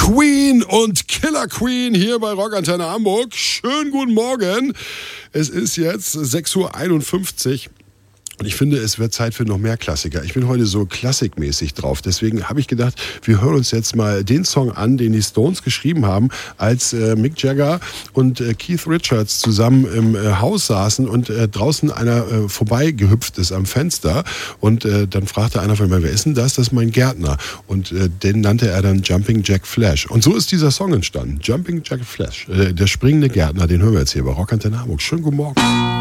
Queen und Killer Queen hier bei Rockantenne Hamburg. Schönen guten Morgen. Es ist jetzt 6:51 Uhr. Und ich finde, es wird Zeit für noch mehr Klassiker. Ich bin heute so klassikmäßig drauf. Deswegen habe ich gedacht, wir hören uns jetzt mal den Song an, den die Stones geschrieben haben, als Mick Jagger und Keith Richards zusammen im Haus saßen und draußen einer vorbeigehüpft ist am Fenster. Und dann fragte einer von mir, wer ist denn das? Das ist mein Gärtner. Und den nannte er dann Jumping Jack Flash. Und so ist dieser Song entstanden. Jumping Jack Flash. Der springende Gärtner, den hören wir jetzt hier bei Rockantenne Hamburg. Schönen guten Morgen.